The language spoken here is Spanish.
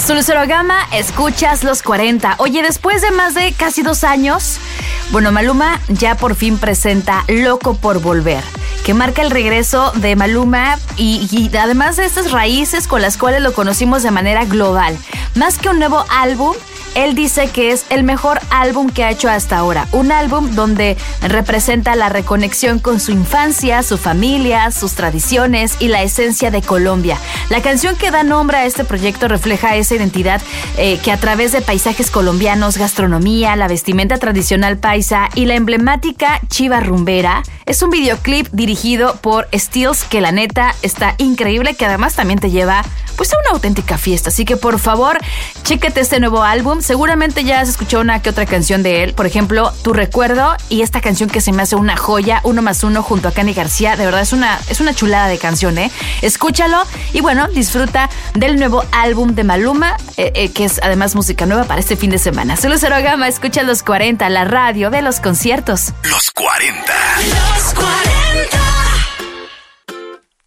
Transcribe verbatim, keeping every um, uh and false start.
Su Lucero Gama, escuchas los cuarenta. Oye, después de más de casi dos años, bueno, Maluma ya por fin presenta Loco por Volver, que marca el regreso de Maluma y, y además de estas raíces con las cuales lo conocimos de manera global. Más que un nuevo álbum, él dice que es el mejor álbum que ha hecho hasta ahora. Un álbum donde representa la reconexión con su infancia, su familia, sus tradiciones y la esencia de Colombia. La canción que da nombre a este proyecto refleja esa identidad eh, que a través de paisajes colombianos, gastronomía, la vestimenta tradicional paisa y la emblemática chiva rumbera. Es un videoclip dirigido por Stills que la neta está increíble, que además también te lleva pues a una auténtica fiesta. Así que por favor, chécate este nuevo álbum. Seguramente ya has escuchado una que otra canción de él. Por ejemplo, Tu Recuerdo y esta canción que se me hace una joya, Uno más Uno junto a Cani García. De verdad es una, es una chulada de canción, ¿eh? Escúchalo y bueno, disfruta del nuevo álbum de Maluma, eh, eh, que es además música nueva para este fin de semana. Soy Lucero Gama, escucha los cuarenta, la radio de los conciertos. Los cuarenta.